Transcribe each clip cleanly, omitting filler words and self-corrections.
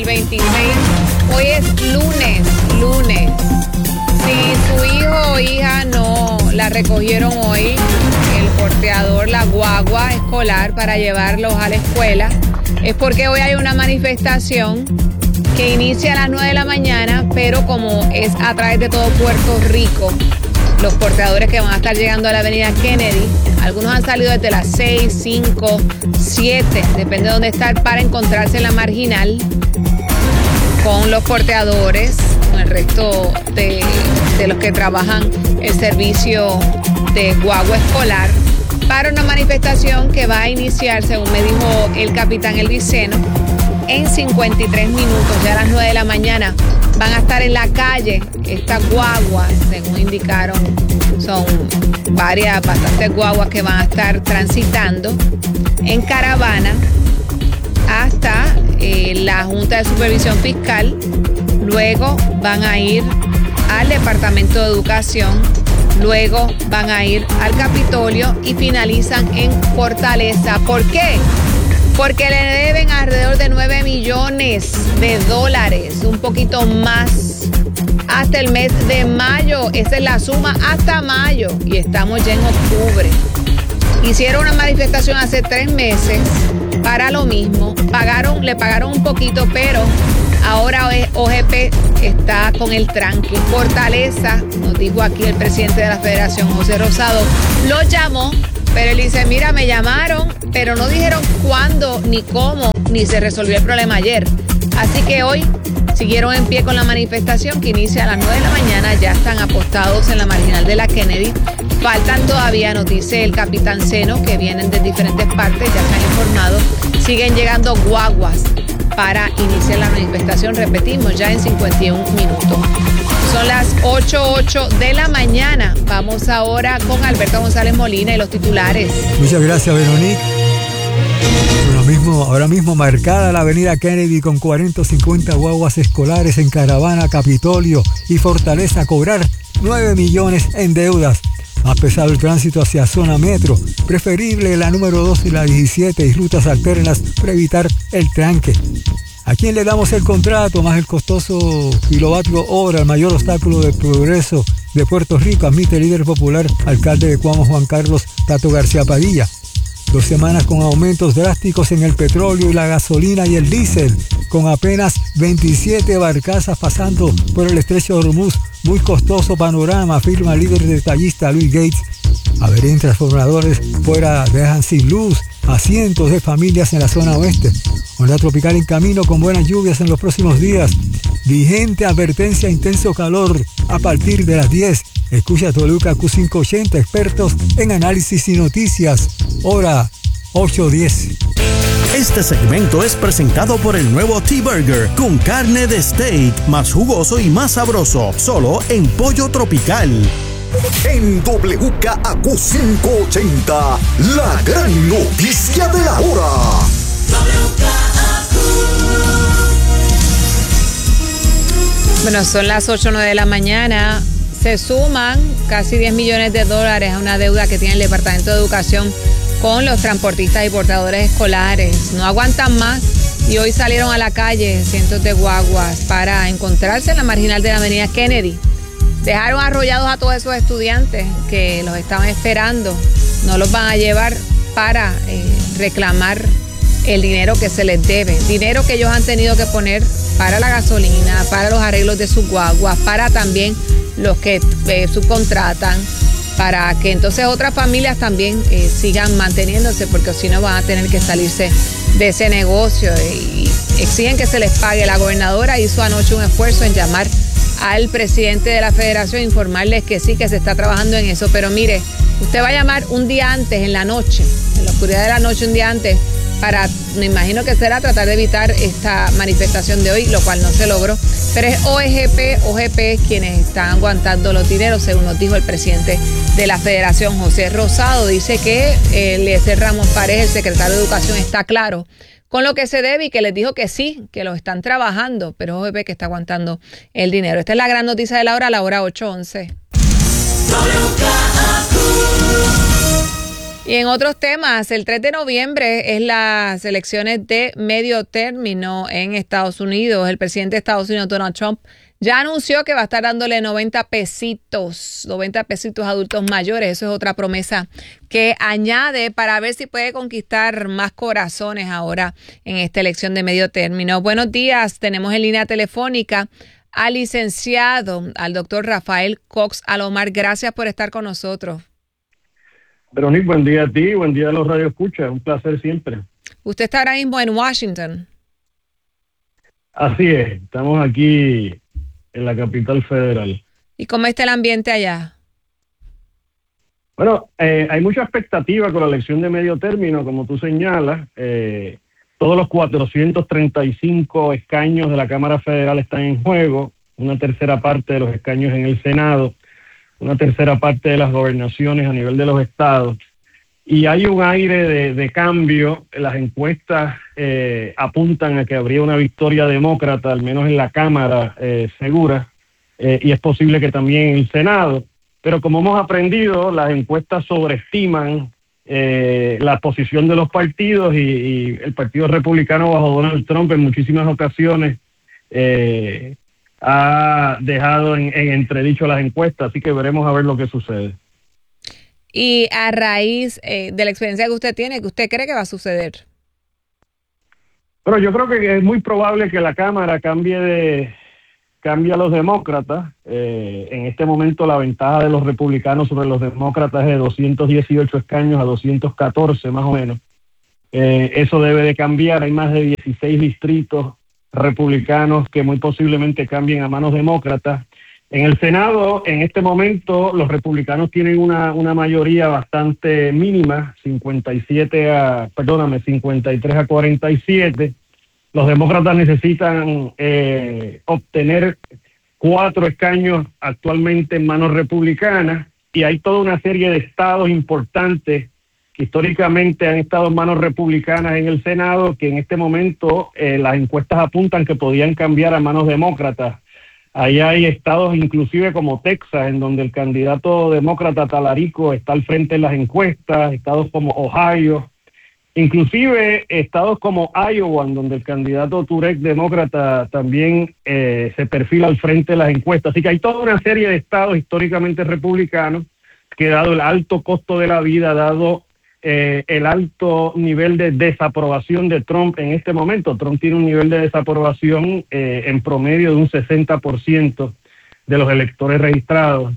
26. Hoy es lunes. Si su hijo o hija no la recogieron hoy, el porteador, la guagua escolar para llevarlos a la escuela, es porque hoy hay una manifestación que inicia a las 9 de la mañana, pero como es a través de todo Puerto Rico, los porteadores que van a estar llegando a la avenida Kennedy, algunos han salido desde las 6, 5, 7, depende de dónde estar, para encontrarse en la marginal con los porteadores, con el resto de los que trabajan el servicio de guagua escolar, para una manifestación que va a iniciar, según me dijo el capitán Elvis Seno, en 53 minutos, ya a las 9 de la mañana. Van a estar en la calle estas guaguas, según indicaron, son bastantes guaguas que van a estar transitando en caravana hasta la Junta de Supervisión Fiscal. Luego van a ir al Departamento de Educación, luego van a ir al Capitolio y finalizan en Fortaleza. ¿Por qué? Porque le deben alrededor de $9 millones, un poquito más, hasta el mes de mayo. Esa es la suma hasta mayo y estamos ya en octubre. Hicieron una manifestación hace 3 meses para lo mismo, le pagaron un poquito, pero ahora OGP está con el tranque. Fortaleza, nos dijo aquí el presidente de la Federación, José Rosado, lo llamó, pero él dice, mira, me llamaron, pero no dijeron cuándo, ni cómo, ni se resolvió el problema ayer. Así que hoy siguieron en pie con la manifestación que inicia a las 9 de la mañana, ya están apostados en la marginal de la Kennedy. Faltan todavía, nos dice el capitán Seno, que vienen de diferentes partes, ya se han informado. Siguen llegando guaguas para iniciar la manifestación, repetimos, ya en 51 minutos. Son las 8:08 de la mañana. Vamos ahora con Alberto González Molina y los titulares. Muchas gracias, Veronique. Ahora mismo marcada la avenida Kennedy con 40 o 50 guaguas escolares en caravana, Capitolio y Fortaleza a cobrar 9 millones en deudas. Más pesado el tránsito hacia zona metro, preferible la número 2 y la 17 y rutas alternas para evitar el tranque. ¿A quién le damos el contrato? Más el costoso kilovatio hora, el mayor obstáculo del progreso de Puerto Rico, admite el líder popular, alcalde de Cuamo, Juan Carlos Tato García Padilla. 2 semanas con aumentos drásticos en el petróleo y la gasolina y el diésel, con apenas 27 barcazas pasando por el estrecho de Hormuz. Muy costoso panorama, afirma el líder detallista Luis Gates. Avería en transformadores fuera dejan sin luz a cientos de familias en la zona oeste. Onda tropical en camino con buenas lluvias en los próximos días. Vigente advertencia intenso calor a partir de las 10. Escucha Toluca Q580, expertos en análisis y noticias. Hora 8:10. Este segmento es presentado por el nuevo T-Burger con carne de steak, más jugoso y más sabroso, solo en Pollo Tropical. En WKAQ 580, la gran noticia de la hora. Bueno, son las 8:09 de la mañana. Se suman casi $10 millones a una deuda que tiene el Departamento de Educación con los transportistas y portadores escolares. No aguantan más y hoy salieron a la calle cientos de guaguas para encontrarse en la marginal de la avenida Kennedy. Dejaron arrollados a todos esos estudiantes que los estaban esperando. No los van a llevar para reclamar el dinero que se les debe. Dinero que ellos han tenido que poner para la gasolina, para los arreglos de sus guaguas, para también los que subcontratan, para que entonces otras familias también sigan manteniéndose, porque si no van a tener que salirse de ese negocio y exigen que se les pague. La gobernadora hizo anoche un esfuerzo en llamar al presidente de la federación e informarles que sí, que se está trabajando en eso, pero mire, usted va a llamar un día antes, en la noche, en la oscuridad de la noche, un día antes, para, me imagino que será tratar de evitar esta manifestación de hoy, lo cual no se logró. Pero es OGP quienes están aguantando los dineros, según nos dijo el presidente de la Federación, José Rosado. Dice que Eliezer Ramos Pareja, el secretario de Educación, está claro con lo que se debe y que les dijo que sí, que lo están trabajando, pero OGP que está aguantando el dinero. Esta es la gran noticia de la hora 8:11. Y en otros temas, el 3 de noviembre es las elecciones de medio término en Estados Unidos. El presidente de Estados Unidos, Donald Trump, ya anunció que va a estar dándole 90 pesitos a adultos mayores. Eso es otra promesa que añade para ver si puede conquistar más corazones ahora en esta elección de medio término. Buenos días, tenemos en línea telefónica al licenciado, al doctor Rafael Cox Alomar. Gracias por estar con nosotros. Verónica, buen día a ti, buen día a los radioescuchas, un placer siempre. Usted está ahora mismo en Washington. Así es, estamos aquí en la capital federal. ¿Y cómo está el ambiente allá? Bueno, hay mucha expectativa con la elección de medio término, como tú señalas. Todos los 435 escaños de la Cámara Federal están en juego, una tercera parte de los escaños en el Senado, una tercera parte de las gobernaciones a nivel de los estados, y hay un aire de cambio. Las encuestas apuntan a que habría una victoria demócrata, al menos en la Cámara, segura, y es posible que también en el Senado, pero como hemos aprendido, las encuestas sobreestiman la posición de los partidos, y el Partido Republicano bajo Donald Trump en muchísimas ocasiones ha dejado en entredicho las encuestas, así que veremos a ver lo que sucede. Y a raíz de la experiencia que usted tiene, ¿qué usted cree que va a suceder? Pero yo creo que es muy probable que la Cámara cambie a los demócratas. En este momento la ventaja de los republicanos sobre los demócratas es de 218 escaños a 214 más o menos. Eso debe de cambiar. Hay más de 16 distritos republicanos que muy posiblemente cambien a manos demócratas. En el Senado, en este momento, los republicanos tienen una mayoría bastante mínima, 53 a 47. Los demócratas necesitan obtener 4 escaños actualmente en manos republicanas, y hay toda una serie de estados importantes que históricamente han estado en manos republicanas en el Senado, que en este momento las encuestas apuntan que podían cambiar a manos demócratas. Ahí hay estados inclusive como Texas, en donde el candidato demócrata Talarico está al frente en las encuestas, estados como Ohio, inclusive estados como Iowa, en donde el candidato Turek demócrata también se perfila al frente de las encuestas. Así que hay toda una serie de estados históricamente republicanos que, dado el alto costo de la vida, dado el alto nivel de desaprobación de Trump en este momento, Trump tiene un nivel de desaprobación en promedio de un 60% de los electores registrados.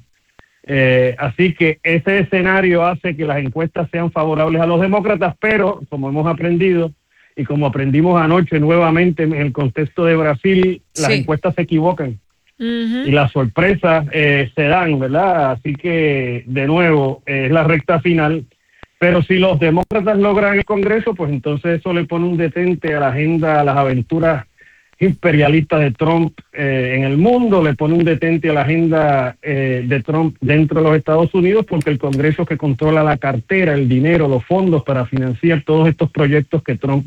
Así que ese escenario hace que las encuestas sean favorables a los demócratas, pero como hemos aprendido y como aprendimos anoche nuevamente en el contexto de Brasil, las encuestas se equivocan. Y las sorpresas se dan, ¿verdad? Así que, de nuevo, es la recta final. Pero si los demócratas logran el Congreso, pues entonces eso le pone un detente a la agenda, a las aventuras imperialistas de Trump en el mundo, le pone un detente a la agenda de Trump dentro de los Estados Unidos, porque el Congreso es que controla la cartera, el dinero, los fondos para financiar todos estos proyectos que Trump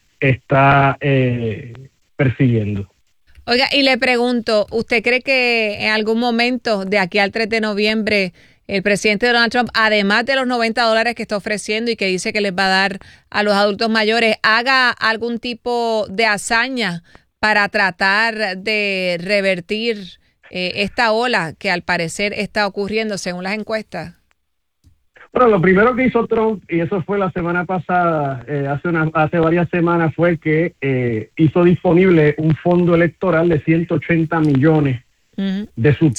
está persiguiendo. Oiga, y le pregunto, ¿usted cree que en algún momento de aquí al 3 de noviembre el presidente Donald Trump, además de los $90 que está ofreciendo y que dice que les va a dar a los adultos mayores, haga algún tipo de hazaña para tratar de revertir esta ola que al parecer está ocurriendo según las encuestas? Bueno, lo primero que hizo Trump, y eso fue la semana pasada, hace varias semanas, fue que hizo disponible un fondo electoral de 180 millones de su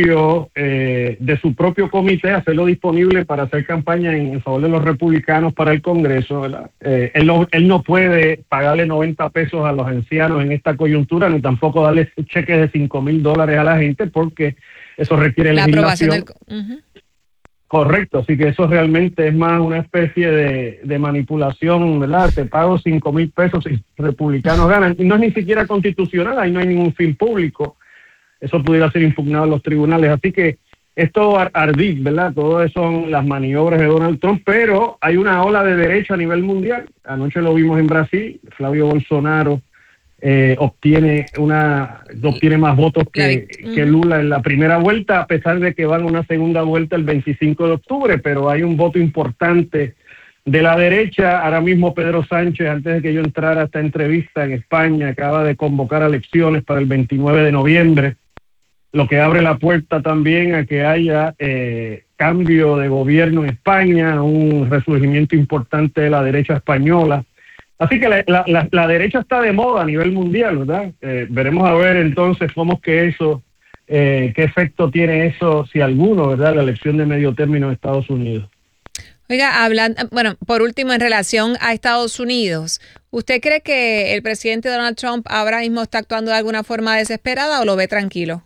propio comité, hacerlo disponible para hacer campaña en favor de los republicanos para el Congreso, ¿verdad? Él no puede pagarle 90 pesos a los ancianos en esta coyuntura, ni tampoco darle cheques de $5,000 a la gente, porque eso requiere la legislación. Correcto, así que eso realmente es más una especie de manipulación, ¿verdad? Te pago 5,000 pesos y republicanos ganan. Y no es ni siquiera constitucional, ahí no hay ningún fin público. Eso pudiera ser impugnado en los tribunales. Así que esto ardid, ¿verdad? Todo eso son las maniobras de Donald Trump, pero hay una ola de derecha a nivel mundial. Anoche lo vimos en Brasil. Flavio Bolsonaro obtiene más votos que Lula en la primera vuelta, a pesar de que van a una segunda vuelta el 25 de octubre, pero hay un voto importante De la derecha, ahora mismo Pedro Sánchez, antes de que yo entrara a esta entrevista en España, acaba de convocar elecciones para el 29 de noviembre, lo que abre la puerta también a que haya cambio de gobierno en España, un resurgimiento importante de la derecha española. Así que la derecha está de moda a nivel mundial, ¿verdad? Veremos a ver entonces cómo que eso, qué efecto tiene eso, si alguno, ¿verdad?, la elección de medio término en Estados Unidos. Oiga, bueno, por último, en relación a Estados Unidos, ¿usted cree que el presidente Donald Trump ahora mismo está actuando de alguna forma desesperada o lo ve tranquilo?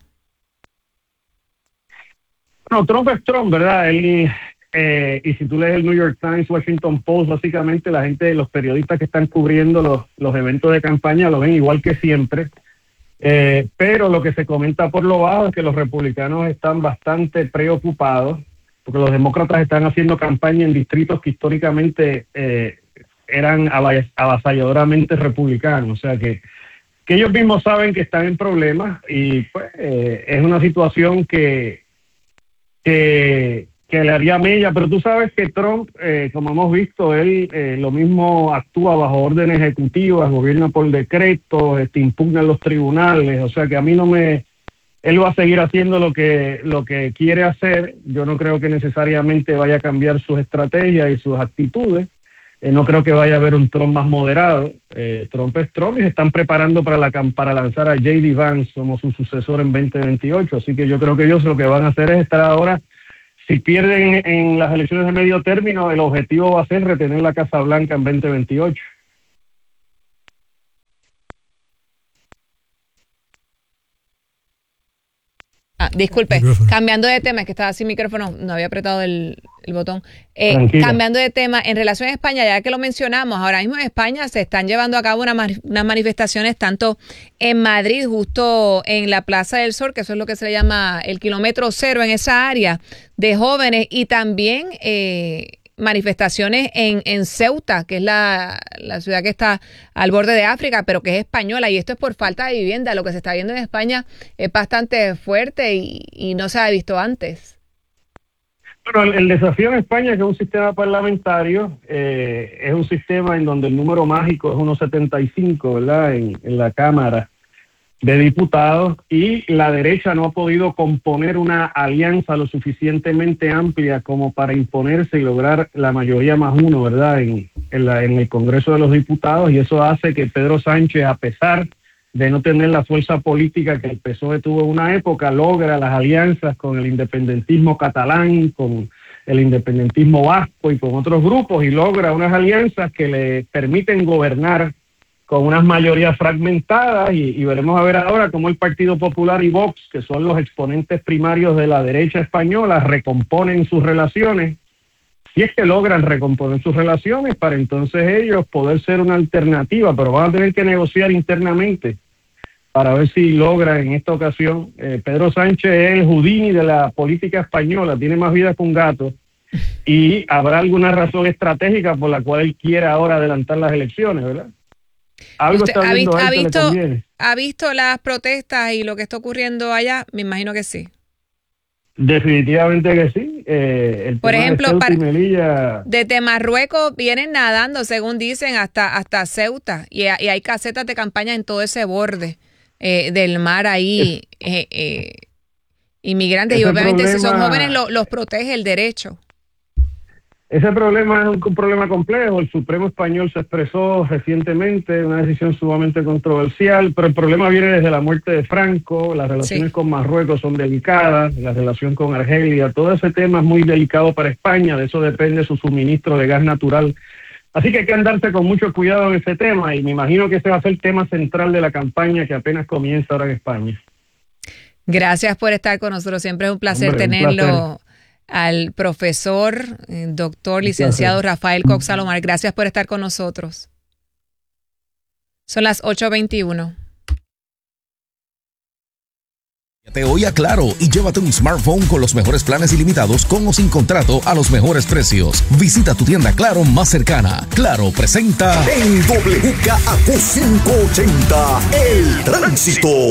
No, Trump es Trump, ¿verdad? Él, y si tú lees el New York Times, Washington Post, básicamente la gente, los periodistas que están cubriendo los eventos de campaña lo ven igual que siempre. Pero lo que se comenta por lo bajo es que los republicanos están bastante preocupados porque los demócratas están haciendo campaña en distritos que históricamente eran avasalladoramente republicanos. O sea que ellos mismos saben que están en problemas y pues es una situación que le haría mella, pero tú sabes que Trump, como hemos visto, él lo mismo actúa bajo órdenes ejecutivas, gobierna por decreto, impugna en los tribunales, o sea que a mí él va a seguir haciendo lo que quiere hacer. Yo no creo que necesariamente vaya a cambiar sus estrategias y sus actitudes. No creo que vaya a haber un Trump más moderado. Trump es Trump y se están preparando para lanzar a J.D. Vance como su sucesor en 2028. Así que yo creo que ellos lo que van a hacer es estar ahora, si pierden en las elecciones de medio término, el objetivo va a ser retener la Casa Blanca en 2028. Disculpe, cambiando de tema, es que estaba sin micrófono, no había apretado el botón. Cambiando de tema, en relación a España, ya que lo mencionamos, ahora mismo en España se están llevando a cabo unas manifestaciones tanto en Madrid, justo en la Plaza del Sol, que eso es lo que se le llama el kilómetro cero en esa área, de jóvenes, y también manifestaciones en Ceuta, que es la ciudad que está al borde de África, pero que es española, y esto es por falta de vivienda. Lo que se está viendo en España es bastante fuerte y no se ha visto antes. Bueno, el desafío en España, que es un sistema parlamentario, es un sistema en donde el número mágico es 1.75, ¿verdad?, en la Cámara de Diputados, y la derecha no ha podido componer una alianza lo suficientemente amplia como para imponerse y lograr la mayoría más uno, ¿verdad?, en el Congreso de los Diputados, y eso hace que Pedro Sánchez, a pesar de no tener la fuerza política que el PSOE tuvo en una época, logra las alianzas con el independentismo catalán, con el independentismo vasco y con otros grupos, y logra unas alianzas que le permiten gobernar con unas mayorías fragmentadas, y veremos a ver ahora cómo el Partido Popular y Vox, que son los exponentes primarios de la derecha española, recomponen sus relaciones, si es que logran recomponer sus relaciones, para entonces ellos poder ser una alternativa, pero van a tener que negociar internamente para ver si logran en esta ocasión. Pedro Sánchez es el Houdini de la política española, tiene más vida que un gato, y habrá alguna razón estratégica por la cual él quiere ahora adelantar las elecciones, ¿verdad? Algo ¿Usted está viendo ha visto las protestas y lo que está ocurriendo allá? Me imagino que sí. Definitivamente que sí. Por ejemplo, desde Marruecos vienen nadando, según dicen, hasta Ceuta, y hay casetas de campaña en todo ese borde del mar ahí, inmigrantes, y obviamente si son jóvenes los protege el derecho. Ese problema es un problema complejo. El Supremo Español se expresó recientemente, una decisión sumamente controversial, pero el problema viene desde la muerte de Franco. Las relaciones con Marruecos son delicadas, la relación con Argelia, todo ese tema es muy delicado para España, de eso depende su suministro de gas natural. Así que hay que andarse con mucho cuidado en ese tema, y me imagino que ese va a ser el tema central de la campaña que apenas comienza ahora en España. Gracias por estar con nosotros, siempre es un placer tenerlo. Al profesor, doctor, licenciado Rafael Cox Salomar. Gracias por estar con nosotros. Son las 8:21. Te hoy a Claro y llévate un smartphone con los mejores planes ilimitados con o sin contrato a los mejores precios. Visita tu tienda Claro más cercana. Claro presenta en WKAQ 580 El Tránsito.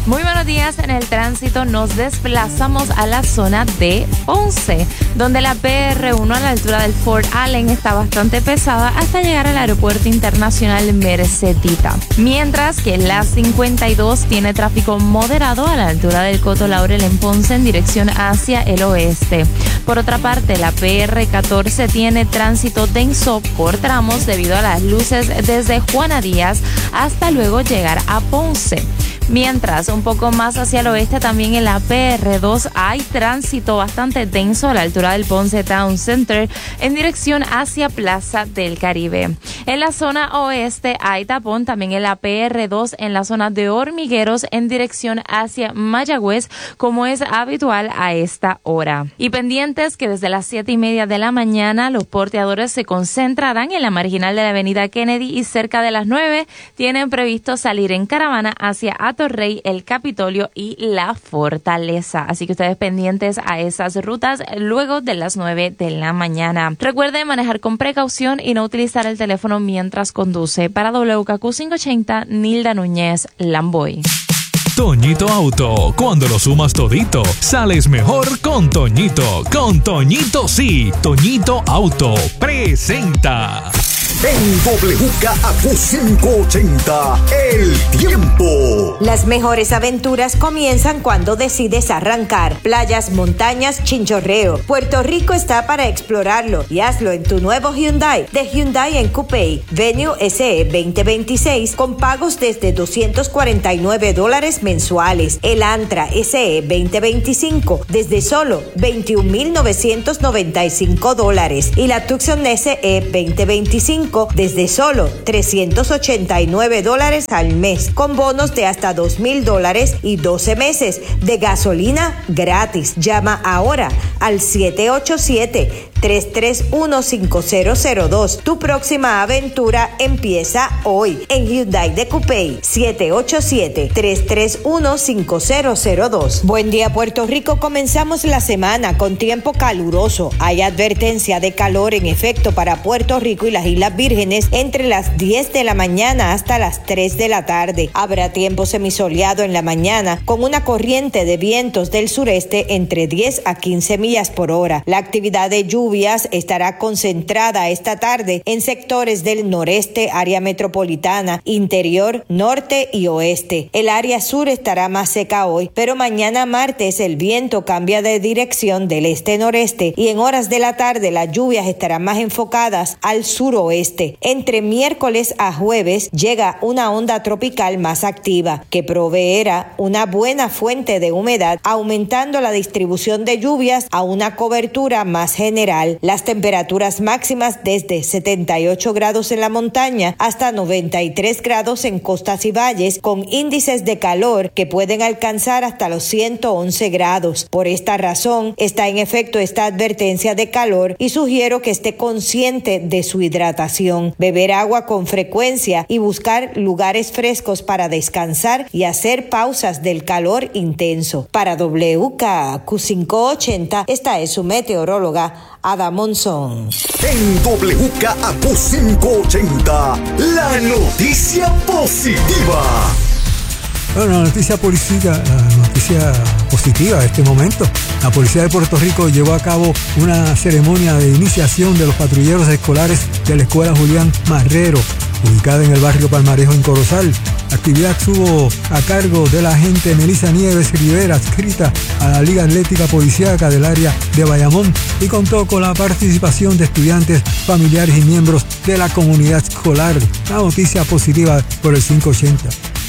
Muy buenos días. En el tránsito nos desplazamos a la zona de Ponce, donde la PR1 a la altura del Fort Allen está bastante pesada hasta llegar al aeropuerto internacional Mercedita. Mientras que la 52 tiene tráfico moderado a la altura del Coto Laurel en Ponce en dirección hacia el oeste. Por otra parte, la PR14 tiene tránsito denso por tramos debido a las luces desde Juana Díaz hasta luego llegar a Ponce. Mientras, un poco más hacia el oeste, también en la PR2 hay tránsito bastante denso a la altura del Ponce Town Center en dirección hacia Plaza del Caribe. En la zona oeste hay tapón también en la PR2 en la zona de Hormigueros en dirección hacia Mayagüez, como es habitual a esta hora. Y pendientes que desde las 7:30 de la mañana los porteadores se concentrarán en la marginal de la avenida Kennedy y cerca de las 9 tienen previsto salir en caravana hacia Atorrey, el Capitolio y la Fortaleza. Así que ustedes pendientes a esas rutas luego de las 9 de la mañana. Recuerde manejar con precaución y no utilizar el teléfono mientras conduce. Para WKQ 580, Nilda Núñez, Lamboy. Toñito Auto, cuando lo sumas todito, sales mejor con Toñito. Con Toñito sí. Toñito Auto presenta. En WKQ 580, el tiempo. Las mejores aventuras comienzan cuando decides arrancar. Playas, montañas, chinchorreo. Puerto Rico está para explorarlo y hazlo en tu nuevo Hyundai. De Hyundai en Coupé, Venue SE 2026 con pagos desde $249 mensuales. El Antra SE 2025 desde solo $21,995 y la Tucson SE 2025 desde solo $389 al mes, con bonos de hasta $2,000 y 12 meses de gasolina gratis. Llama ahora al 787-331-5002. Tu próxima aventura empieza hoy en Hyundai de Coupé. 787-331-5002. Buen día, Puerto Rico. Comenzamos la semana con tiempo caluroso. Hay advertencia de calor en efecto para Puerto Rico y las Islas Vírgenes entre las 10 de la mañana hasta las 3 de la tarde. Habrá tiempo semisoleado en la mañana con una corriente de vientos del sureste entre 10 a 15 millas por hora. La actividad de lluvias estará concentrada esta tarde en sectores del noreste, área metropolitana, interior, norte y oeste. El área sur estará más seca hoy, pero mañana martes el viento cambia de dirección del este-noreste y en horas de la tarde las lluvias estarán más enfocadas al suroeste. Entre miércoles a jueves llega una onda tropical más activa que proveerá una buena fuente de humedad, aumentando la distribución de lluvias a una cobertura más general. Las temperaturas máximas desde 78 grados en la montaña hasta 93 grados en costas y valles, con índices de calor que pueden alcanzar hasta los 111 grados. Por esta razón está en efecto esta advertencia de calor y sugiero que esté consciente de su hidratación. Beber agua con frecuencia y buscar lugares frescos para descansar y hacer pausas del calor intenso. Para WKQ 580, esta es su meteoróloga Ada Monzón. En WKQ 580, la noticia positiva. Bueno, la noticia positiva de este momento. La Policía de Puerto Rico llevó a cabo una ceremonia de iniciación de los patrulleros escolares de la Escuela Julián Marrero, ubicada en el barrio Palmarejo en Corozal. La actividad estuvo a cargo de la agente Melissa Nieves Rivera, adscrita a la Liga Atlética Policíaca del área de Bayamón, y contó con la participación de estudiantes, familiares y miembros de la comunidad escolar. Una noticia positiva por el 580.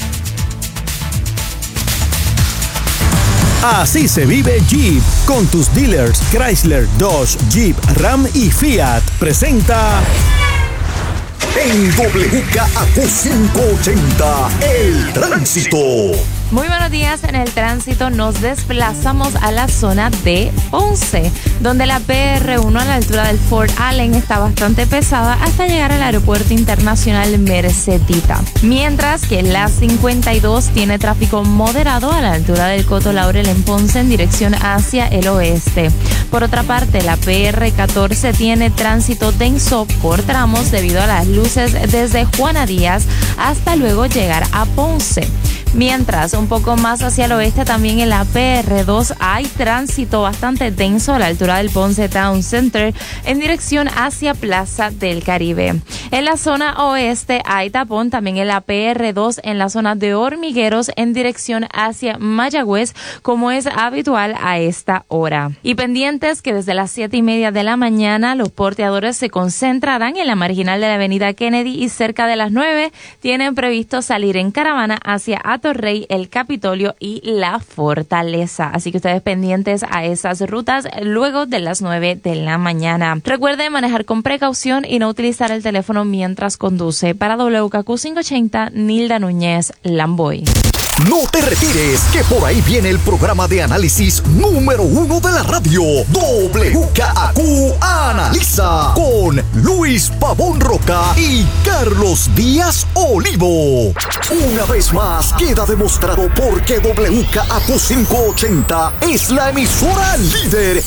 Así se vive Jeep, con tus dealers Chrysler, Dodge, Jeep, Ram y Fiat. Presenta... En WKQ 580, el tránsito. Muy buenos días. En el tránsito nos desplazamos a la zona de Ponce, donde la PR1 a la altura del Fort Allen está bastante pesada hasta llegar al aeropuerto internacional Mercedita. Mientras que la 52 tiene tráfico moderado a la altura del Coto Laurel en Ponce en dirección hacia el oeste. Por otra parte, la PR14 tiene tránsito denso por tramos debido a las luces desde Juana Díaz hasta luego llegar a Ponce. Mientras, un poco más hacia el oeste, también en la PR2 hay tránsito bastante denso a la altura del Ponce Town Center en dirección hacia Plaza del Caribe. En la zona oeste hay tapón también en la PR2 en la zona de Hormigueros en dirección hacia Mayagüez, como es habitual a esta hora. Y pendientes que desde las 7:30 de la mañana los porteadores se concentrarán en la marginal de la avenida Kennedy y cerca de las 9 tienen previsto salir en caravana hacia Atorrey, el Capitolio y la Fortaleza. Así que ustedes pendientes a esas rutas luego de las 9 de la mañana. Recuerde manejar con precaución y no utilizar el teléfono mientras conduce. Para WKQ 580, Nilda Núñez, Lamboy. No te retires, que por ahí viene el programa de análisis número 1 de la radio. WKQ Analiza con Luis Pavón Roca y Carlos Díaz Olivo. Una vez más queda demostrado por qué WKQ 580 es la emisora líder